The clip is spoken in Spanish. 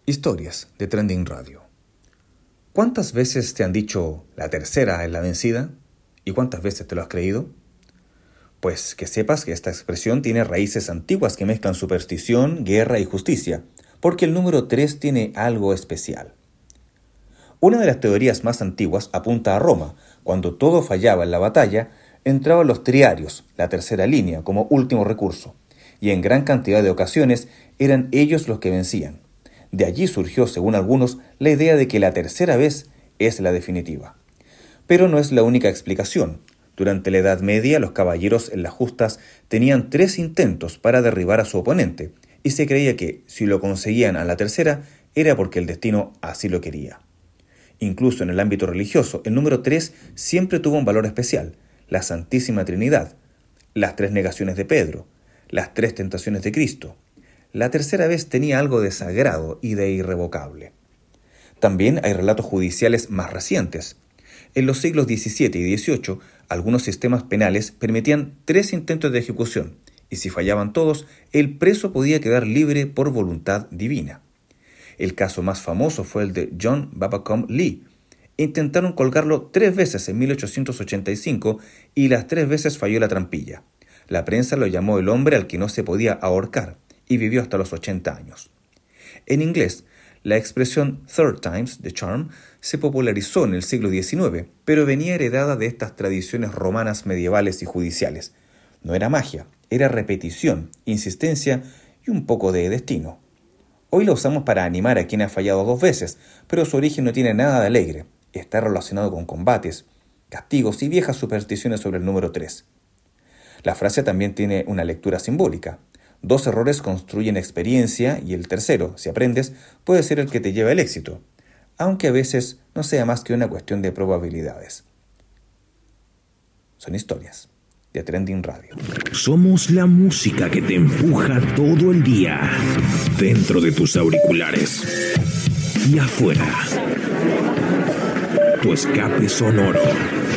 Historias de Trending Radio. ¿Cuántas veces te han dicho la tercera es la vencida? ¿Y cuántas veces te lo has creído? Pues que sepas que esta expresión tiene raíces antiguas que mezclan superstición, guerra y justicia, porque el número 3 tiene algo especial. Una de las teorías más antiguas apunta a Roma. Cuando todo fallaba en la batalla, entraban los triarios, la tercera línea, como último recurso, y en gran cantidad de ocasiones eran ellos los que vencían. De allí surgió, según algunos, la idea de que la tercera vez es la definitiva. Pero no es la única explicación. Durante la Edad Media, los caballeros en las justas tenían 3 intentos para derribar a su oponente, y se creía que, si lo conseguían a la tercera, era porque el destino así lo quería. Incluso en el ámbito religioso, el número 3 siempre tuvo un valor especial: la Santísima Trinidad, las 3 negaciones de Pedro, las 3 tentaciones de Cristo. La tercera vez tenía algo de sagrado y de irrevocable. También hay relatos judiciales más recientes. En los siglos XVII y XVIII, algunos sistemas penales permitían 3 intentos de ejecución, y si fallaban todos, el preso podía quedar libre por voluntad divina. El caso más famoso fue el de John Babacom Lee. Intentaron colgarlo 3 veces en 1885 y las 3 veces falló la trampilla. La prensa lo llamó el hombre al que no se podía ahorcar, y vivió hasta los 80 años. En inglés, la expresión third time's the charm se popularizó en el siglo XIX, pero venía heredada de estas tradiciones romanas medievales y judiciales. No era magia, era repetición, insistencia y un poco de destino. Hoy la usamos para animar a quien ha fallado 2 veces, pero su origen no tiene nada de alegre. Está relacionado con combates, castigos y viejas supersticiones sobre el número 3. La frase también tiene una lectura simbólica. 2 errores construyen experiencia y el tercero, si aprendes, puede ser el que te lleva al éxito, aunque a veces no sea más que una cuestión de probabilidades. Son historias de Trending Radio. Somos la música que te empuja todo el día, dentro de tus auriculares y afuera. Tu escape sonoro.